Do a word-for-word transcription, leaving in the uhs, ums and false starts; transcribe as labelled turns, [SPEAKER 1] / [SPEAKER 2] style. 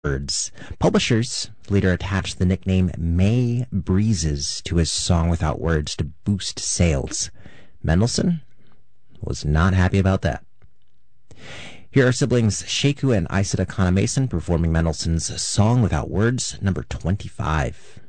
[SPEAKER 1] words. Publishers later attached the nickname May Breezes to his Song Without Words to boost sales. Mendelssohn was not happy about that. Here are siblings Sheku and Isata Kana Mason performing Mendelssohn's Song Without Words, number twenty-five.